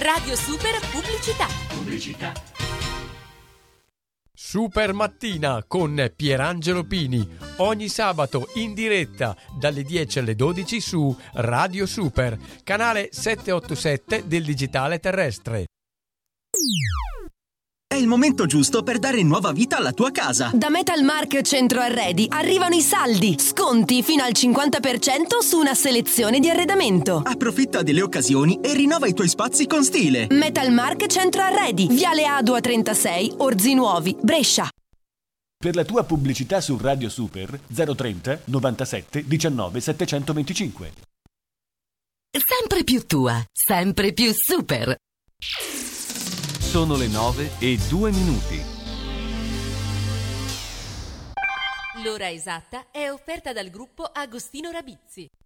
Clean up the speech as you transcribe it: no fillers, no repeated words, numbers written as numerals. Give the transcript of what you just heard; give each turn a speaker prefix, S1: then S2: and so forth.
S1: Radio Super Pubblicità.
S2: Super Mattina con Pierangelo Pini, ogni sabato in diretta dalle 10 alle 12 su Radio Super, canale 787 del digitale terrestre.
S3: È il momento giusto per dare nuova vita alla tua casa.
S4: Da Metalmark Centro Arredi arrivano i saldi, sconti fino al 50% su una selezione di arredamento.
S3: Approfitta delle occasioni e rinnova i tuoi spazi con stile.
S4: Metalmark Centro Arredi, Viale Adua 36, Orzinuovi, Brescia.
S5: Per la tua pubblicità su Radio Super 030 97 19 725.
S1: Sempre più tua, sempre più super.
S5: Sono le 9:02.
S1: L'ora esatta è offerta dal gruppo Agostino Rabizzi.